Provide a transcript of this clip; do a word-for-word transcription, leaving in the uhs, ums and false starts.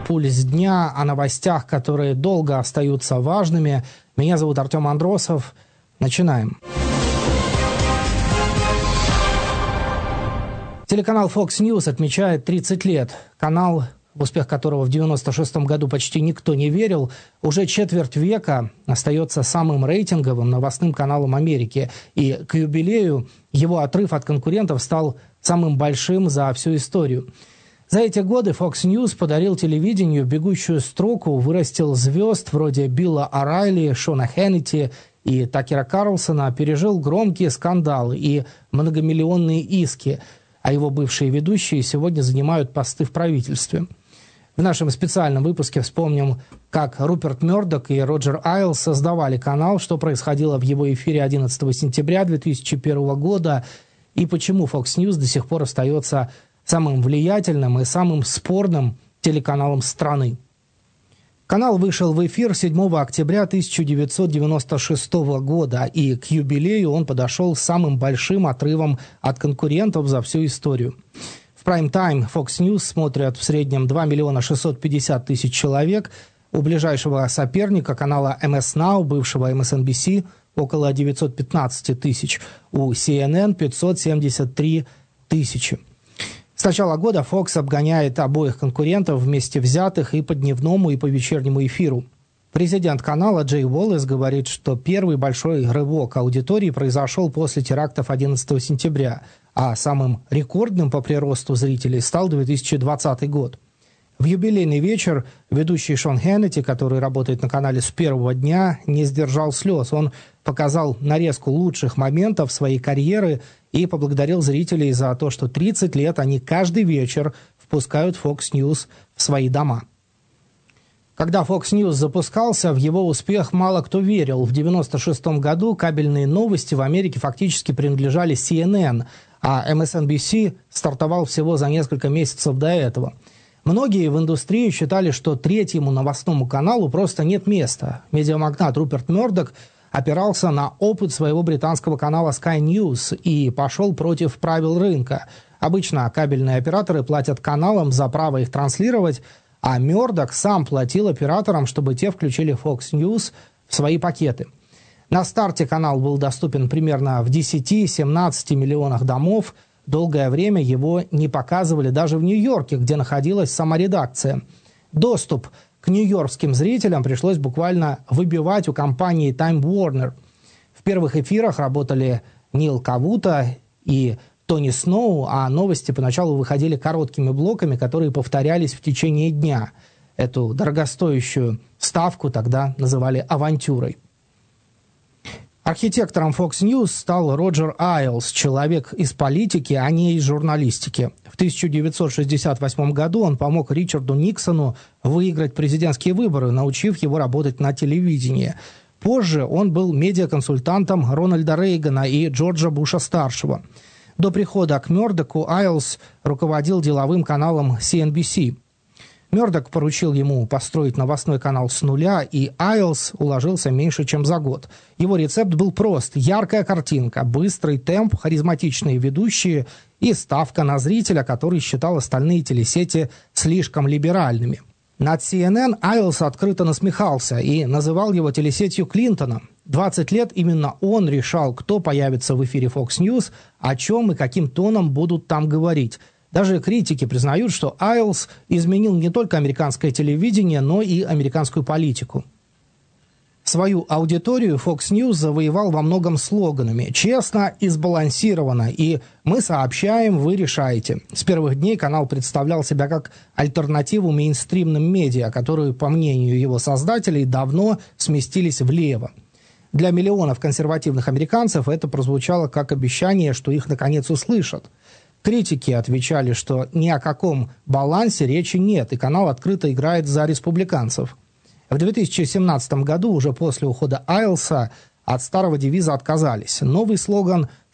«Пульс дня», о новостях, которые долго остаются важными. Меня зовут Артем Андросов. Начинаем. Телеканал Fox News отмечает тридцать лет. Канал, в успех которого в девяносто шестом году почти никто не верил, уже четверть века остается самым рейтинговым новостным каналом Америки. И к юбилею его отрыв от конкурентов стал самым большим за всю историю. За эти годы Fox News подарил телевидению бегущую строку, вырастил звезд вроде Билла О'Райли, Шона Хеннети и Такера Карлсона, пережил громкие скандалы и многомиллионные иски, а его бывшие ведущие сегодня занимают посты в правительстве. В нашем специальном выпуске вспомним, как Руперт Мёрдок и Роджер Айлс создавали канал, что происходило в его эфире одиннадцатого сентября две тысячи первого года и почему Fox News до сих пор остается самым влиятельным и самым спорным телеканалом страны. Канал вышел в эфир седьмого октября тысяча девятьсот девяносто шестого года, и к юбилею он подошел с самым большим отрывом от конкурентов за всю историю. В прайм-тайм Fox News смотрят в среднем два миллиона шестьсот пятьдесят тысяч человек, у ближайшего соперника канала эм эс Now, бывшего эм эс эн би си, около девятьсот пятнадцать тысяч, у си эн эн пятьсот семьдесят три тысячи. С начала года Fox обгоняет обоих конкурентов вместе взятых и по дневному, и по вечернему эфиру. Президент канала Джей Уоллес говорит, что первый большой рывок аудитории произошел после терактов одиннадцатого сентября, а самым рекордным по приросту зрителей стал две тысячи двадцатый год. В юбилейный вечер ведущий Шон Хеннети, который работает на канале с первого дня, не сдержал слез. Он показал нарезку лучших моментов своей карьеры и поблагодарил зрителей за то, что тридцать лет они каждый вечер впускают Fox News в свои дома. Когда Fox News запускался, в его успех мало кто верил. В девяносто шестом году кабельные новости в Америке фактически принадлежали си эн эн, а эм эс эн би си стартовал всего за несколько месяцев до этого. Многие в индустрии считали, что третьему новостному каналу просто нет места. Медиамагнат Руперт Мёрдок опирался на опыт своего британского канала Sky News и пошел против правил рынка. Обычно кабельные операторы платят каналам за право их транслировать, а Мёрдок сам платил операторам, чтобы те включили Fox News в свои пакеты. На старте канал был доступен примерно в десяти-семнадцати миллионах домов. Долгое время его не показывали даже в Нью-Йорке, где находилась сама редакция. Доступ к нью-йоркским зрителям пришлось буквально выбивать у компании Time Warner. В первых эфирах работали Нил Кавута и Тони Сноу, а новости поначалу выходили короткими блоками, которые повторялись в течение дня. Эту дорогостоящую ставку тогда называли авантюрой. Архитектором Fox News стал Роджер Айлс, человек из политики, а не из журналистики. В тысяча девятьсот шестьдесят восьмом году он помог Ричарду Никсону выиграть президентские выборы, научив его работать на телевидении. Позже он был медиаконсультантом Рональда Рейгана и Джорджа Буша-старшего. До прихода к Мёрдоку Айлс руководил деловым каналом си эн би си. Мёрдок поручил ему построить новостной канал с нуля, и Айлс уложился меньше, чем за год. Его рецепт был прост: яркая картинка, быстрый темп, харизматичные ведущие и ставка на зрителя, который считал остальные телесети слишком либеральными. Над си эн эн Айлс открыто насмехался и называл его телесетью Клинтона. двадцать лет именно он решал, кто появится в эфире Fox News, о чем и каким тоном будут там говорить. Даже критики признают, что Айлс изменил не только американское телевидение, но и американскую политику. Свою аудиторию Fox News завоевал во многом слоганами: «Честно и сбалансированно» и «Мы сообщаем, вы решаете». С первых дней канал представлял себя как альтернативу мейнстримным медиа, которые, по мнению его создателей, давно сместились влево. Для миллионов консервативных американцев это прозвучало как обещание, что их наконец услышат. Критики отвечали, что ни о каком балансе речи нет, и канал открыто играет за республиканцев. В две тысячи семнадцатом году, уже после ухода Айлса, от старого девиза отказались. Новый слоган